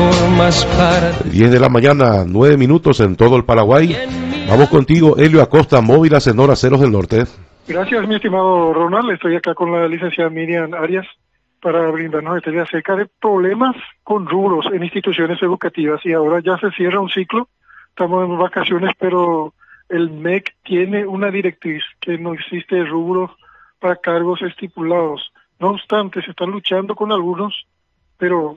formas parte. 10 de la mañana, 9 minutos en todo el Paraguay. Vamos contigo, Helio Acosta, Móvil Acenor Aceros del Norte. Gracias, mi estimado Ronald. Estoy acá con la licenciada Miriam Arias para brindarnos detalles acerca de problemas con rubros en instituciones educativas. Y ahora ya se cierra un ciclo, estamos en vacaciones, pero el MEC tiene una directriz que no existe rubros para cargos estipulados. No obstante, se están luchando con algunos, pero